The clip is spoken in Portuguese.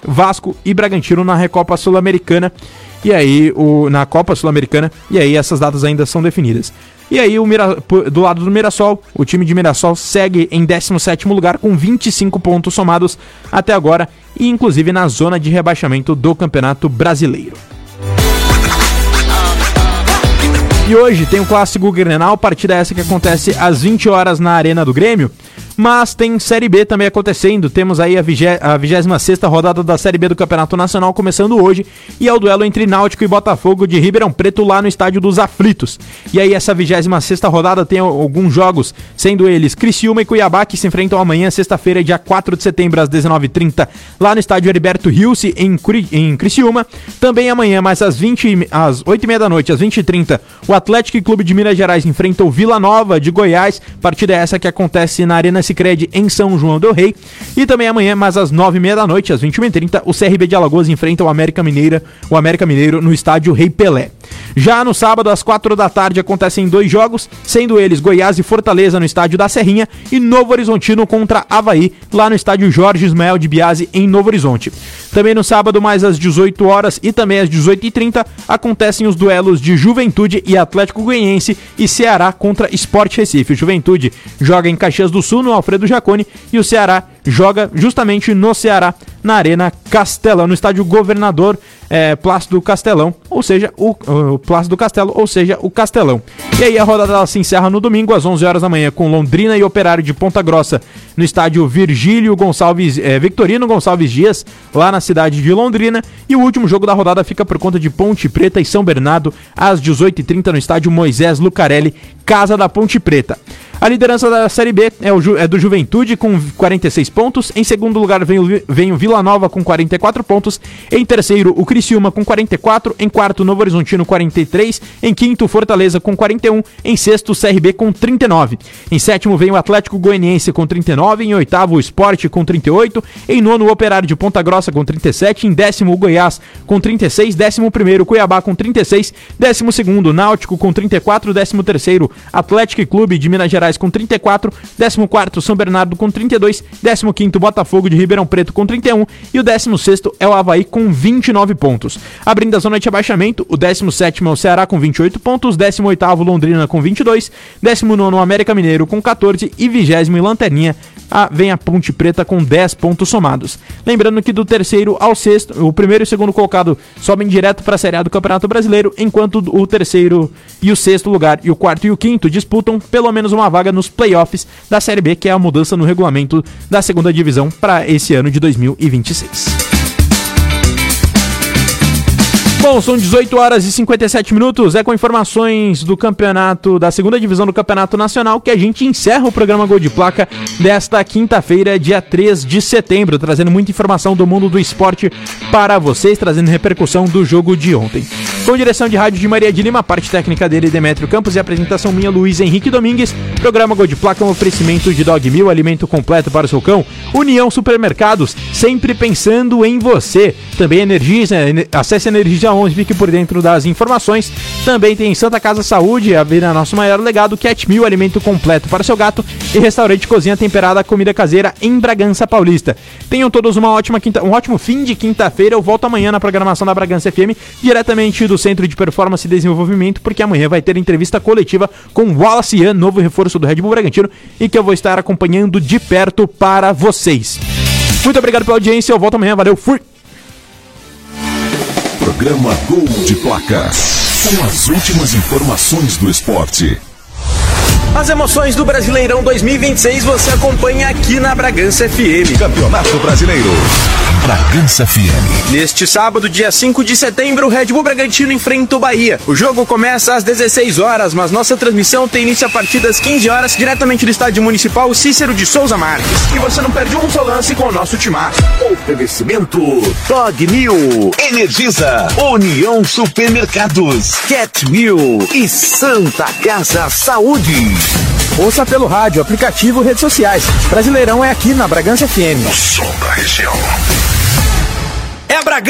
Vasco e Bragantino na Recopa Sul-Americana. E aí, na Copa Sul-Americana, e aí essas datas ainda são definidas. E aí, do lado do Mirassol, o time de Mirassol segue em 17º lugar com 25 pontos somados até agora, e inclusive na zona de rebaixamento do Campeonato Brasileiro. E hoje tem o Clássico Grenal, partida essa que acontece às 20 horas na Arena do Grêmio. Mas tem Série B também acontecendo, temos aí a 26ª rodada da Série B do Campeonato Nacional começando hoje, e é o duelo entre Náutico e Botafogo de Ribeirão Preto lá no Estádio dos Aflitos. E aí essa 26ª rodada tem alguns jogos, sendo eles Criciúma e Cuiabá, que se enfrentam amanhã, sexta-feira, dia 4 de setembro, às 19h30, lá no Estádio Heriberto Rilse, em Criciúma. Também amanhã, mas às 8h30 da noite, às 20h30, o Atlético e Clube de Minas Gerais enfrentam o Vila Nova de Goiás, partida essa que acontece na Arena Sicredi em São João del Rei. E também amanhã, mas às 9h30 da noite, às 21h30, o CRB de Alagoas enfrenta o América Mineiro no estádio Rei Pelé. Já no sábado, às 4 da tarde, acontecem 2 jogos, sendo eles Goiás e Fortaleza no estádio da Serrinha e Novo Horizontino contra Avaí, lá no estádio Jorge Ismael de Biasi, em Novo Horizonte. Também no sábado, mais às 18 horas e também às 18h30, acontecem os duelos de Juventude e Atlético Goianiense e Ceará contra Sport Recife. O Juventude joga em Caxias do Sul, no Alfredo Jaconi, e o Ceará joga justamente no Ceará, na Arena Castelão, no estádio Governador Plácido Castelão, ou seja, o Plácido Castelo, ou seja, o Castelão. E aí a rodada se encerra no domingo, às 11 horas da manhã, com Londrina e Operário de Ponta Grossa, no estádio Victorino Gonçalves Dias, lá na cidade de Londrina. E o último jogo da rodada fica por conta de Ponte Preta e São Bernardo, às 18h30, no estádio Moisés Lucarelli, Casa da Ponte Preta. A liderança da Série B é do Juventude com 46 pontos. Em segundo lugar vem o Vila Nova com 44 pontos. Em terceiro, o Criciúma com 44. Em quarto, Novo Horizontino 43. Em quinto, Fortaleza com 41. Em sexto, o CRB com 39. Em sétimo, vem o Atlético Goianiense com 39. Em oitavo, o Sport com 38. Em nono, o Operário de Ponta Grossa com 37. Em décimo, o Goiás com 36. Décimo primeiro, Cuiabá com 36. Décimo segundo, Náutico com 34. Décimo terceiro, Atlético e Clube de Minas Gerais com 34, 14º São Bernardo com 32, 15º Botafogo de Ribeirão Preto com 31 e o 16º é o Avaí com 29 pontos. Abrindo a zona de abaixamento, o 17º é o Ceará com 28 pontos, 18º Londrina com 22, 19º América Mineiro com 14 e 20º em lanterninha vem a Ponte Preta com 10 pontos somados. Lembrando que do terceiro ao sexto, o primeiro e o segundo colocado sobem direto para a Série A do Campeonato Brasileiro, enquanto o terceiro e o sexto lugar e o quarto e o quinto disputam pelo menos uma vaga nos playoffs da Série B, que é a mudança no regulamento da segunda divisão para esse ano de 2026. Bom, são 18 horas e 57 minutos, com informações do campeonato, da segunda divisão do Campeonato Nacional, que a gente encerra o programa Gol de Placa desta quinta-feira, dia 3 de setembro, trazendo muita informação do mundo do esporte para vocês, trazendo repercussão do jogo de ontem. Com direção de rádio de Maria de Lima, parte técnica dele, Demétrio Campos, e apresentação minha, Luiz Henrique Domingues. Programa Gol de Placa é um oferecimento de Dog Meal, alimento completo para o seu cão. União Supermercados, sempre pensando em você. Também Energisa, acesse Energisa 11, fique por dentro das informações. Também tem Santa Casa Saúde, a vida nosso maior legado, Cat Meal, alimento completo para o seu gato, e restaurante Cozinha Temperada, comida caseira em Bragança Paulista. Tenham todos um ótimo fim de quinta-feira. Eu volto amanhã na programação da Bragança FM, diretamente do Centro de Performance e Desenvolvimento, porque amanhã vai ter entrevista coletiva com Wallace Ian, novo reforço do Red Bull Bragantino, e que eu vou estar acompanhando de perto para vocês. Muito obrigado pela audiência, eu volto amanhã, valeu, fui! Programa Gol de Placa. São as últimas informações do esporte. As emoções do Brasileirão 2026 você acompanha aqui na Bragança FM. Campeonato Brasileiro. Bragança FM. Neste sábado, dia 5 de setembro, o Red Bull Bragantino enfrenta o Bahia. O jogo começa às 16 horas, mas nossa transmissão tem início a partir das 15 horas, diretamente do Estádio Municipal Cícero de Souza Marques. E você não perde um só lance com o nosso timaço. Oferecimento Dog Meal, Energisa, União Supermercados, Cat Meal e Santa Casa Saúde. Ouça pelo rádio, aplicativo, redes sociais. Brasileirão é aqui na Bragança FM. O som da região. É a Bragança.